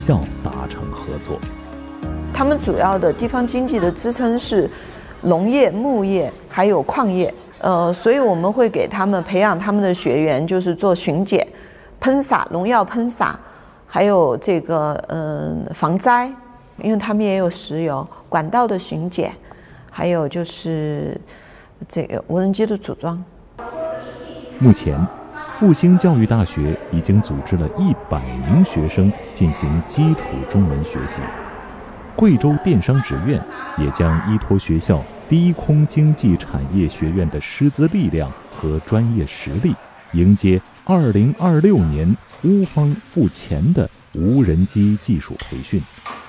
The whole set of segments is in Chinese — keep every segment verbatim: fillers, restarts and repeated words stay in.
校达成合作。 他们主要的地方经济的支撑是农业、牧业还有矿业，呃，所以我们会给他们培养他们的学员，就是做巡检、喷洒农药喷洒，还有这个嗯、呃、防灾，因为他们也有石油管道的巡检，还有就是这个无人机的组装。 目前，复兴教育大学已经组织了一百名学生进行基础中文学习。贵州电商职院也将依托学校低空经济产业学院的师资力量和专业实力，迎接二零二六年乌方赴前的无人机技术培训。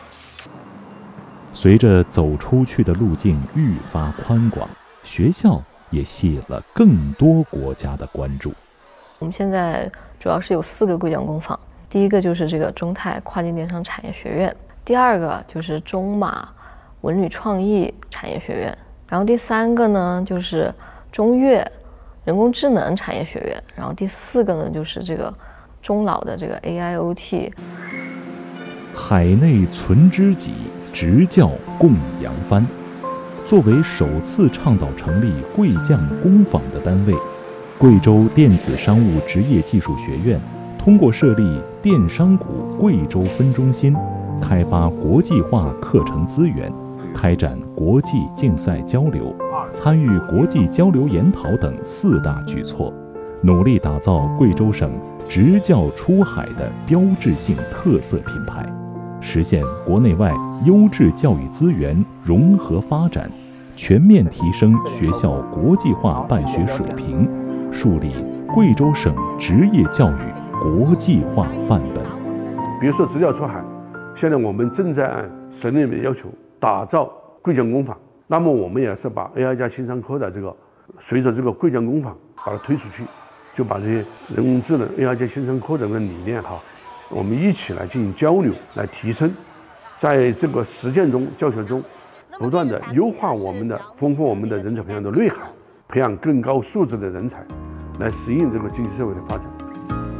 随着走出去的路径愈发宽广，学校也吸引了更多国家的关注。 我们现在主要是有四个贵奖工坊，第一个就是这个中泰跨境电商产业学院，第二个就是中马文旅创意产业学院，然后第三个呢就是中粤人工智能产业学院，然后第四个呢就是这个中老的这个 A I O T。 海内存知己，职教供扬帆。作为首次倡导成立贵匠工坊的单位，贵州电子商务职业技术学院通过设立电商股贵州分中心，开发国际化课程资源，开展国际竞赛交流，参与国际交流研讨等四大举措，努力打造贵州省职教出海的标志性特色品牌，实现国内外优质教育资源融合发展，全面提升学校国际化办学水平，树立贵州省职业教育国际化范本。 比如说职教出海，现在我们正在按省里面的要求打造贵匠工坊，那么我们也是把 A I 加新商科的这个随着这个贵匠工坊把它推出去，就把这些人工智能 A I 加新商科的这个理念哈，我们一起来进行交流，来提升，在这个实践中教学中不断的优化我们的丰富我们的人才培养的内涵，培养更高素质的人才，来适应这个经济社会的发展。